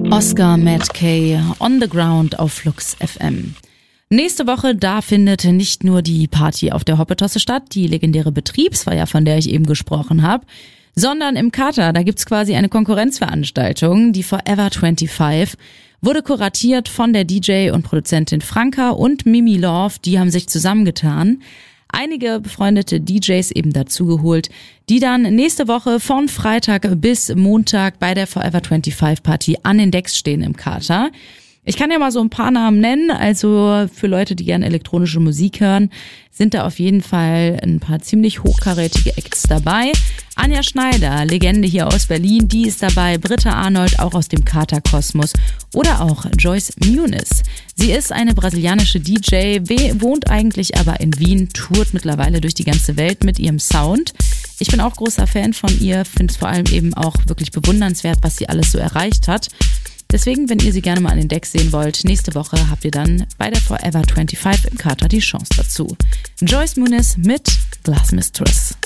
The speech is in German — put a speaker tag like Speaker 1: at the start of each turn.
Speaker 1: Oscar Matt Kay, On the Ground auf Flux FM. Nächste Woche, da findet nicht nur die Party auf der Hoppetosse statt, die legendäre Betriebsfeier, von der ich eben gesprochen habe, sondern im Kater, da gibt's quasi eine Konkurrenzveranstaltung, die Forever 25, wurde kuratiert von der DJ und Produzentin Franka und Mimi Love, die haben sich zusammengetan. Einige befreundete DJs eben dazugeholt, die dann nächste Woche von Freitag bis Montag bei der Forever 25 Party an den Decks stehen im Kater. Ich kann ja mal so ein paar Namen nennen, also für Leute, die gerne elektronische Musik hören, sind da auf jeden Fall ein paar ziemlich hochkarätige Acts dabei. Anja Schneider, Legende hier aus Berlin, die ist dabei, Britta Arnold, auch aus dem Kater-Kosmos, oder auch Joyce Muniz. Sie ist eine brasilianische DJ, wohnt eigentlich aber in Wien, tourt mittlerweile durch die ganze Welt mit ihrem Sound. Ich bin auch großer Fan von ihr, finde es vor allem eben auch wirklich bewundernswert, was sie alles so erreicht hat. Deswegen, wenn ihr sie gerne mal an den Decks sehen wollt, nächste Woche habt ihr dann bei der Forever 25 im Kater die Chance dazu. Joyce Muniz mit Glass Mistress.